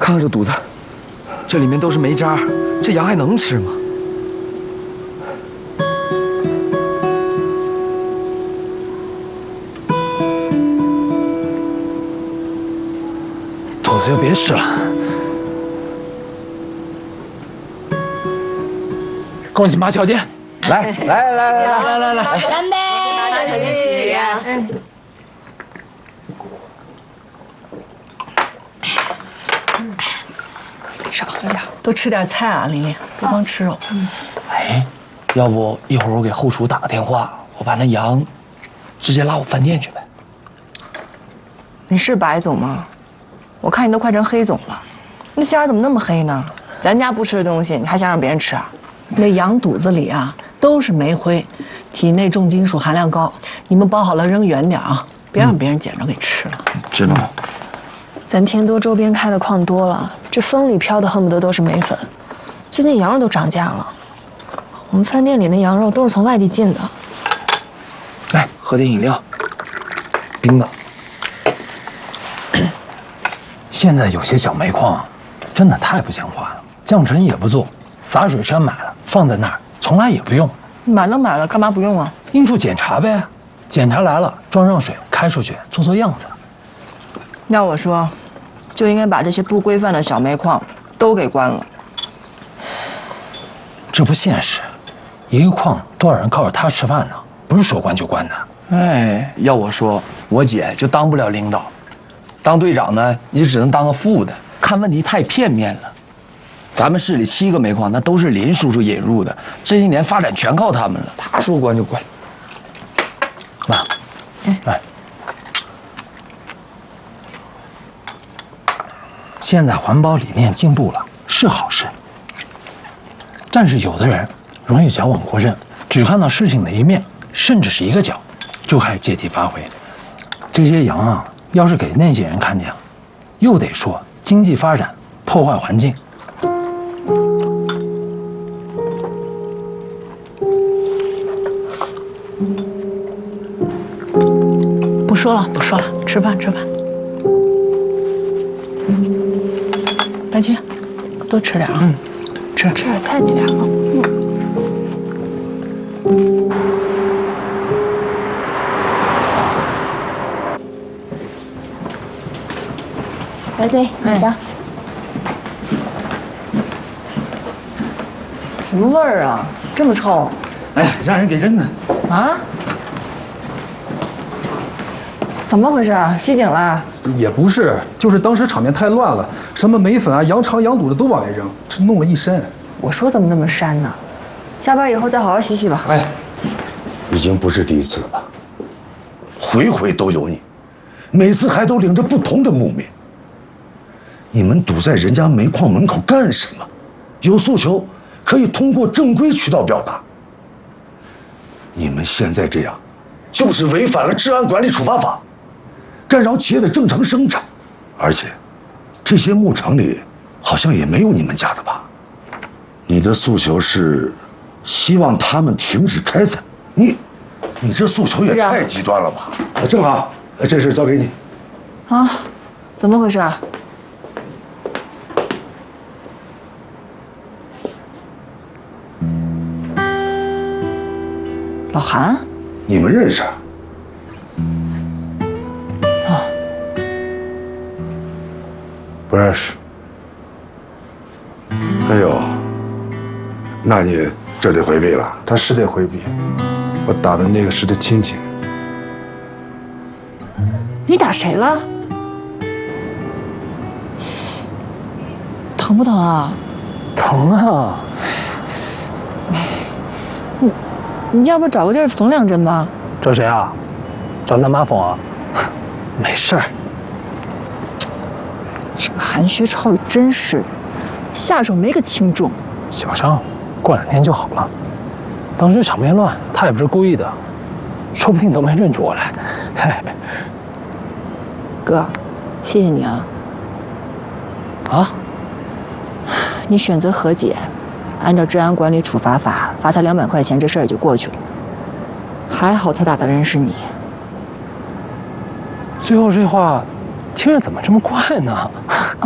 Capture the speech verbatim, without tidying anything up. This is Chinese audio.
看看这肚子，这里面都是煤渣，这羊还能吃吗？ 肚子就别吃了。恭喜马小姐！ 来来来来来来来来， 干杯！马小姐喜呀！ 少喝点，多吃点菜啊，琳琳，不光吃肉。嗯。 哎，要不一会儿我给后厨打个电话，我把那羊直接拉我饭店去呗。 你是白总吗？我看你都快成黑总了，那馅儿怎么那么黑呢？咱家不吃的东西，你还想让别人吃啊？那羊肚子里啊都是煤灰，体内重金属含量高，你们包好了扔远点啊，别让别人捡着给吃了。 知道吗？ 咱天多周边开的矿多了，这风里飘的恨不得都是煤粉。最近羊肉都涨价了，我们饭店里的羊肉都是从外地进的。 来，喝点饮料，冰的。 现在有些小煤矿真的太不像话了，降尘也不做，洒水车买了放在那儿，从来也不用。 买都买了，干嘛不用啊？ 应付检查呗，检查来了装上水开出去做做样子。 要我说，就应该把这些不规范的小煤矿都给关了。 这不现实，一个矿多少人靠着它吃饭呢？不是说关就关的。 哎，要我说，我姐就当不了领导，当队长呢，你只能当个副的，看问题太片面了。咱们市里七个煤矿，那都是林叔叔引入的，这些年发展全靠他们了，他说关就关。 妈，来。现在环保理念进步了，是好事。但是有的人容易矫枉过正，只看到事情的一面，甚至是一个角，就开始借题发挥。这些羊啊，要是给那些人看见了，又得说经济发展破坏环境。 不说了，不说了，吃饭吃饭。白军，多吃点啊。嗯，吃吃点菜，你俩啊。嗯。 排队，你的。 什么味儿啊？这么臭！ 哎呀，让人给扔的。 啊？怎么回事啊？袭警了？ 也不是，就是当时场面太乱了，什么煤粉啊、羊肠、羊肚的都往外扔，这弄了一身。 我说怎么那么膻呢？下班以后再好好洗洗吧。 哎， 已经不是第一次了吧？回回都有你，每次还都领着不同的污名。你们堵在人家煤矿门口干什么？有诉求可以通过正规渠道表达。你们现在这样，就是违反了治安管理处罚法，干扰企业的正常生产。而且，这些牧场里好像也没有你们家的吧？你的诉求是希望他们停止开采，你，你这诉求也太极端了吧？啊，正好，这事交给你。 啊，怎么回事啊？老韩， 你们认识？ 啊， 不认识。哎呦，那你这得回避了。 他是得回避，我打的那个是他亲戚。 你打谁了？疼不疼啊？ 疼啊！ 你你要不找个地儿缝两针吧？ 找谁啊？找咱妈缝啊？没事儿。 这个韩学超真是，下手没个轻重。 小伤，过两天就好了。当时场面乱，他也不是故意的，说不定都没认出我来。 哥，谢谢你啊。 啊？ 你选择和解，按照治安管理处罚法罚他两百块钱，这事儿也就过去了。还好他打的人是你。 最后这话，听着怎么这么怪呢？